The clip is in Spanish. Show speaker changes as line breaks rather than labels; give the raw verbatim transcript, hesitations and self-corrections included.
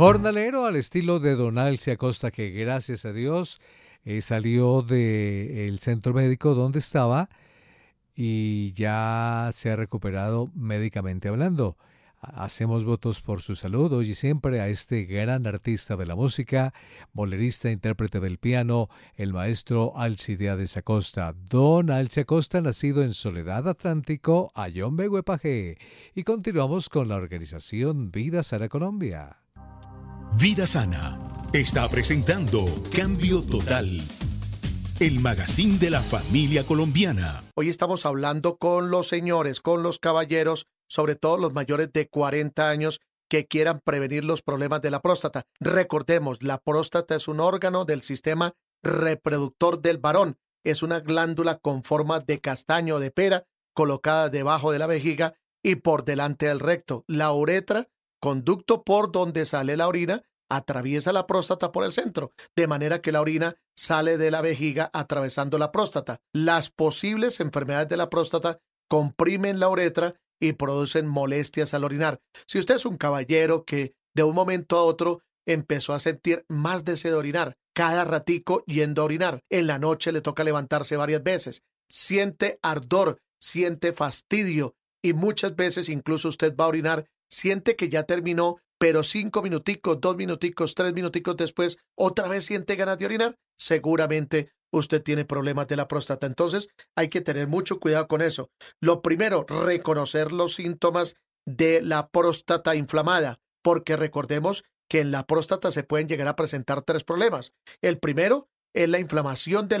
Jornalero al estilo de Don Alce Acosta, que gracias a Dios eh, salió del centro médico donde estaba y ya se ha recuperado médicamente hablando. Hacemos votos por su salud hoy y siempre a este gran artista de la música, bolerista, intérprete del piano, el maestro Alcibiades Acosta. Don Alce Acosta, nacido en Soledad Atlántico, Ayombe, Huepaje. Y continuamos con la organización Vida Sana Colombia.
Vida Sana está presentando Cambio Total, el magazine de la familia colombiana.
Hoy estamos hablando con los señores, con los caballeros, sobre todo los mayores de cuarenta años que quieran prevenir los problemas de la próstata. Recordemos, la próstata es un órgano del sistema reproductor del varón. Es una glándula con forma de castaño o de pera colocada debajo de la vejiga y por delante del recto. La uretra, conducto por donde sale la orina, atraviesa la próstata por el centro, de manera que la orina sale de la vejiga atravesando la próstata. Las posibles enfermedades de la próstata comprimen la uretra y producen molestias al orinar. Si usted es un caballero que de un momento a otro empezó a sentir más deseo de orinar, cada ratico yendo a orinar, en la noche le toca levantarse varias veces, siente ardor, siente fastidio y muchas veces incluso usted va a orinar, siente que ya terminó, pero cinco minuticos, dos minuticos, tres minuticos después, otra vez siente ganas de orinar, seguramente usted tiene problemas de la próstata. Entonces hay que tener mucho cuidado con eso. Lo primero, reconocer los síntomas de la próstata inflamada, porque recordemos que en la próstata se pueden llegar a presentar tres problemas. El primero es la inflamación de